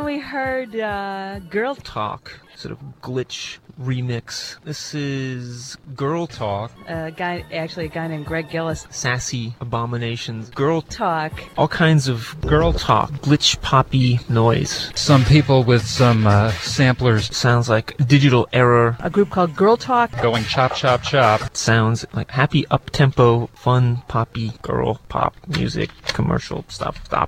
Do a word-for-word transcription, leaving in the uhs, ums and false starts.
then we heard uh, Girl Talk, sort of glitch remix. This is Girl Talk. A guy, actually a guy named Greg Gillis. Sassy Abominations. Girl Talk. All kinds of girl talk. Glitch poppy noise. Some people with some uh, samplers. Sounds like Digital Error. A group called Girl Talk. Going chop, chop, chop. Sounds like happy up-tempo, fun, poppy, girl pop music, commercial stuff. Stop.